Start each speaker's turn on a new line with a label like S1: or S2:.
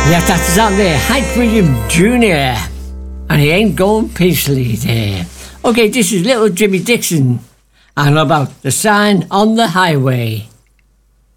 S1: Yes, that's on there. Hank William Jr. And he ain't going peacefully there. Okay, this is little Jimmy Dixon and about the sign on the highway.